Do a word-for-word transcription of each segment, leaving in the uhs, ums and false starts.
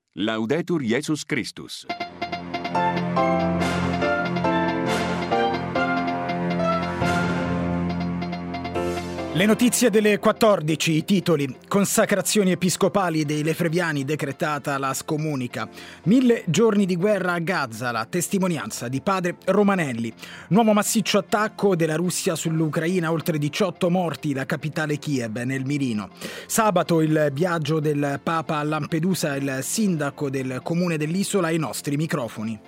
Laudetur Jesus Christus. Le notizie delle quattordici, i titoli: consacrazioni episcopali dei Lefebvriani, decretata la scomunica. Mille giorni di guerra a Gaza, la testimonianza di padre Romanelli. Nuovo massiccio attacco della Russia sull'Ucraina, oltre diciotto morti, la capitale Kiev nel mirino. Sabato il viaggio del Papa a Lampedusa, il sindaco del comune dell'isola ai nostri microfoni.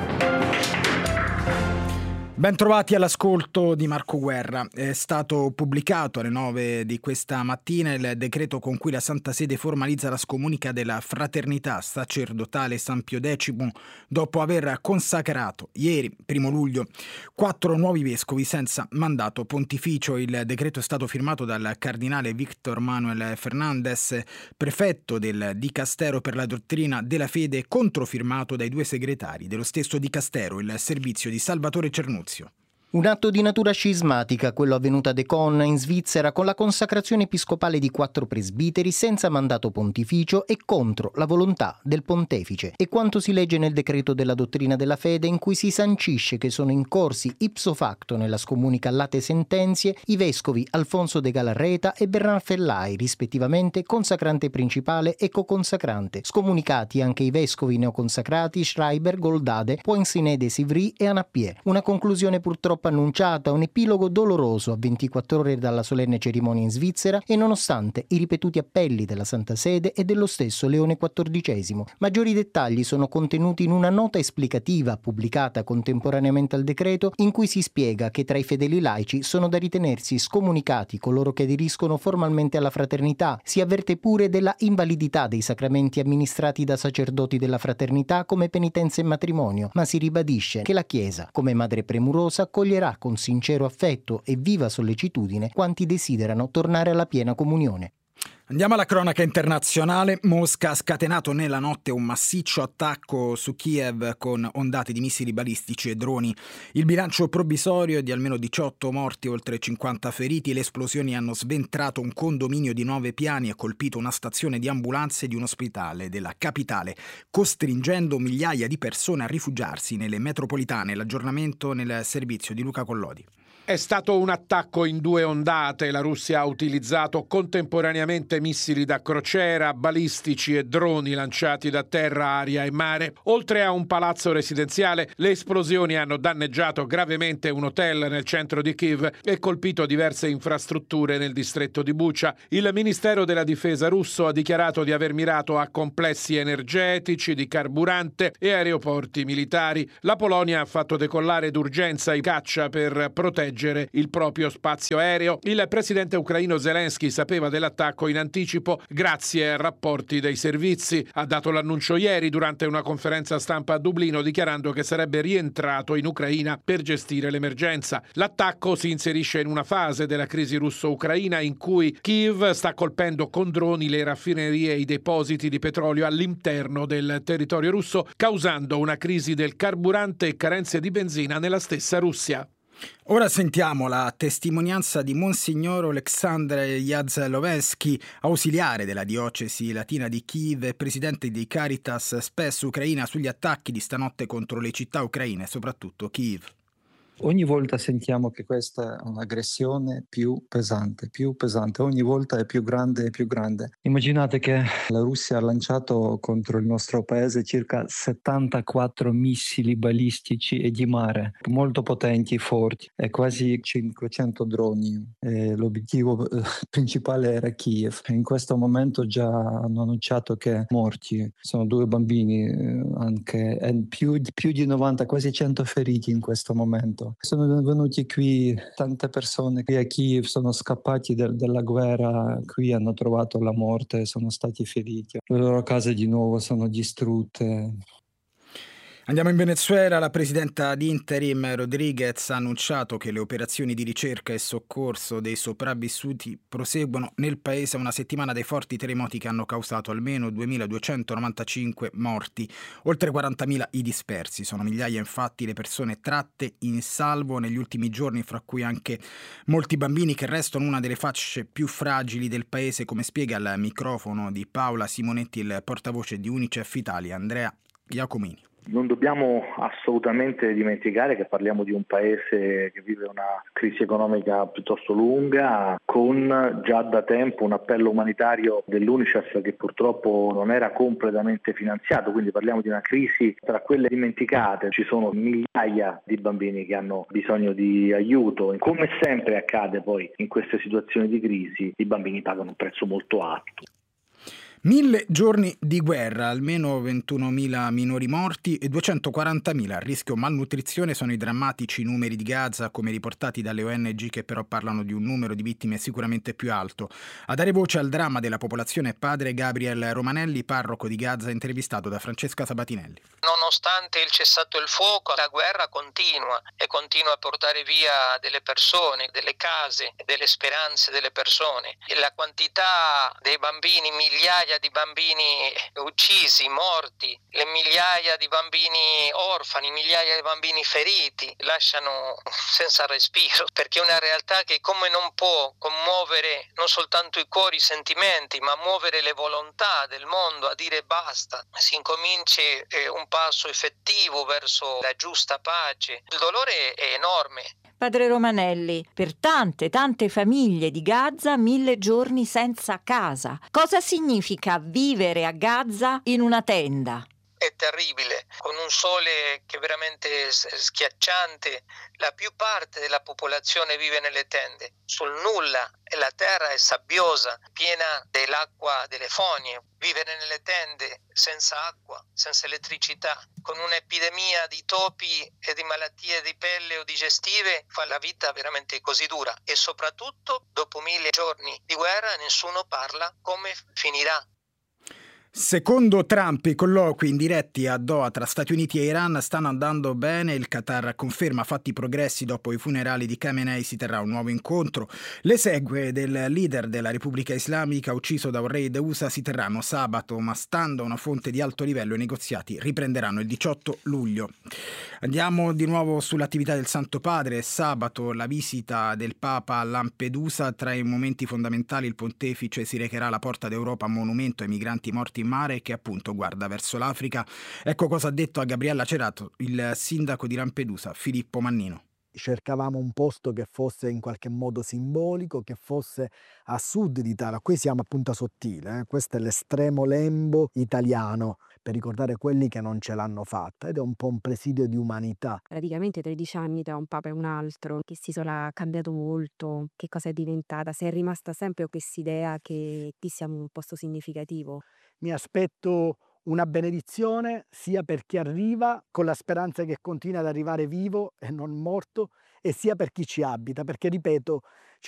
Ben trovati all'ascolto di Marco Guerra. È stato pubblicato alle nove di questa mattina il decreto con cui la Santa Sede formalizza la scomunica della fraternità sacerdotale San Pio X, dopo aver consacrato ieri, primo luglio, quattro nuovi vescovi senza mandato pontificio. Il decreto è stato firmato dal cardinale Victor Manuel Fernandez, prefetto del Dicastero per la dottrina della fede, e controfirmato dai due segretari dello stesso Dicastero, il servizio di Salvatore Cernuzzi. Un atto di natura scismatica, quello avvenuto a Decon in Svizzera, con la consacrazione episcopale di quattro presbiteri senza mandato pontificio e contro la volontà del pontefice. E quanto si legge nel decreto della dottrina della fede, in cui si sancisce che sono incorsi ipso facto nella scomunica late sentenzie i vescovi Alfonso de Galarreta e Bernard Fellai, rispettivamente consacrante principale e co-consacrante. Scomunicati anche i vescovi neoconsacrati Schreiber, Goldade, Poinsinet de Sivry e Anapier. Una conclusione purtroppo annunciata, un epilogo doloroso a ventiquattro ore dalla solenne cerimonia in Svizzera, e nonostante i ripetuti appelli della Santa Sede e dello stesso Leone quattordicesimo. Maggiori dettagli sono contenuti in una nota esplicativa pubblicata contemporaneamente al decreto, in cui si spiega che tra i fedeli laici sono da ritenersi scomunicati coloro che aderiscono formalmente alla fraternità. Si avverte pure della invalidità dei sacramenti amministrati da sacerdoti della fraternità come penitenza e matrimonio, ma si ribadisce che la Chiesa, come madre premurosa, accoglierà con sincero affetto e viva sollecitudine quanti desiderano tornare alla piena comunione. Andiamo alla cronaca internazionale. Mosca ha scatenato nella notte un massiccio attacco su Kiev con ondate di missili balistici e droni. Il bilancio provvisorio è di almeno diciotto morti, oltre cinquanta feriti. Le esplosioni hanno sventrato un condominio di nove piani e colpito una stazione di ambulanze di un ospedale della capitale, costringendo migliaia di persone a rifugiarsi nelle metropolitane. L'aggiornamento nel servizio di Luca Collodi. È stato un attacco in due ondate. La Russia ha utilizzato contemporaneamente missili da crociera, balistici e droni lanciati da terra, aria e mare. Oltre a un palazzo residenziale, le esplosioni hanno danneggiato gravemente un hotel nel centro di Kiev e colpito diverse infrastrutture nel distretto di Bucha. Il Ministero della Difesa russo ha dichiarato di aver mirato a complessi energetici, di carburante e aeroporti militari. La Polonia ha fatto decollare d'urgenza i caccia per proteggere il proprio spazio aereo. Il presidente ucraino Zelensky sapeva dell'attacco in anticipo grazie a rapporti dei servizi. Ha dato l'annuncio ieri durante una conferenza stampa a Dublino, dichiarando che sarebbe rientrato in Ucraina per gestire l'emergenza. L'attacco si inserisce in una fase della crisi russo-ucraina in cui Kiev sta colpendo con droni le raffinerie e i depositi di petrolio all'interno del territorio russo, causando una crisi del carburante e carenze di benzina nella stessa Russia. Ora sentiamo la testimonianza di Monsignor Oleksandr Jazlovensky, ausiliare della diocesi latina di Kiev e presidente di Caritas Spes Ucraina, sugli attacchi di stanotte contro le città ucraine, soprattutto Kiev. Ogni volta sentiamo che questa è un'aggressione più pesante, più pesante, ogni volta è più grande e più grande. Immaginate che la Russia ha lanciato contro il nostro paese circa settantaquattro missili balistici e di mare, molto potenti, forti, e quasi cinquecento droni. E l'obiettivo eh, principale era Kiev. In questo momento già hanno annunciato che morti, sono due bambini, eh, anche e più, più di novanta, quasi cento feriti in questo momento. Sono venuti qui tante persone qui a Kiev, sono scappati de- dalla guerra, qui hanno trovato la morte, sono stati feriti. Le loro case di nuovo sono distrutte. Andiamo in Venezuela. La presidenta ad interim Rodriguez ha annunciato che le operazioni di ricerca e soccorso dei sopravvissuti proseguono nel paese a una settimana dei forti terremoti che hanno causato almeno duemiladuecentonovantacinque morti, oltre quarantamila i dispersi. Sono migliaia infatti le persone tratte in salvo negli ultimi giorni, fra cui anche molti bambini che restano una delle fasce più fragili del paese, come spiega al microfono di Paola Simonetti il portavoce di Unicef Italia, Andrea Iacomini. Non dobbiamo assolutamente dimenticare che parliamo di un paese che vive una crisi economica piuttosto lunga, con già da tempo un appello umanitario dell'Unicef che purtroppo non era completamente finanziato, quindi parliamo di una crisi tra quelle dimenticate. Ci sono migliaia di bambini che hanno bisogno di aiuto. Come sempre accade poi in queste situazioni di crisi, i bambini pagano un prezzo molto alto. Mille giorni di guerra, almeno ventunomila minori morti e duecentoquarantamila a rischio malnutrizione sono i drammatici numeri di Gaza, come riportati dalle O N G, che però parlano di un numero di vittime sicuramente più alto. A dare voce al dramma della popolazione è padre Gabriel Romanelli, parroco di Gaza, intervistato da Francesca Sabatinelli. Nonostante il cessato il fuoco, la guerra continua e continua a portare via delle persone, delle case, delle speranze delle persone. E la quantità dei bambini, migliaia di bambini uccisi, morti, le migliaia di bambini orfani, migliaia di bambini feriti lasciano senza respiro, perché è una realtà che come non può commuovere non soltanto i cuori, i sentimenti, ma muovere le volontà del mondo a dire basta. Si incominci eh, un passo effettivo verso la giusta pace. Il dolore è enorme. Padre Romanelli, per tante, tante famiglie di Gaza, mille giorni senza casa. Cosa significa vivere a Gaza in una tenda? È terribile, con un sole che è veramente schiacciante. La più parte della popolazione vive nelle tende, sul nulla, e la terra è sabbiosa, piena dell'acqua delle fogne. Vivere nelle tende senza acqua, senza elettricità, con un'epidemia di topi e di malattie di pelle o digestive, fa la vita veramente così dura. E soprattutto, dopo mille giorni di guerra, nessuno parla come finirà. Secondo Trump, i colloqui indiretti a Doha tra Stati Uniti e Iran stanno andando bene. Il Qatar conferma fatti progressi dopo i funerali di Khamenei. Si terrà un nuovo incontro. Le esegue del leader della Repubblica Islamica ucciso da un raid U S A si terranno sabato, ma stando a una fonte di alto livello i negoziati riprenderanno il diciotto luglio. Andiamo di nuovo sull'attività del Santo Padre. Sabato la visita del Papa a Lampedusa. Tra i momenti fondamentali il pontefice si recherà alla Porta d'Europa, monumento ai migranti morti in mare che appunto guarda verso l'Africa. Ecco cosa ha detto a Gabriella Cerato il sindaco di Lampedusa, Filippo Mannino. Cercavamo un posto che fosse in qualche modo simbolico, che fosse a sud d'Italia. Qui siamo a Punta Sottile, eh? Questo è l'estremo lembo italiano, per ricordare quelli che non ce l'hanno fatta, ed è un po' un presidio di umanità. Praticamente tredici anni tra un papa e un altro, che quest'isola ha cambiato molto, che cosa è diventata, se è rimasta sempre quest'idea che qui siamo un posto significativo. Mi aspetto una benedizione sia per chi arriva con la speranza che continui ad arrivare vivo e non morto, e sia per chi ci abita, perché ripeto,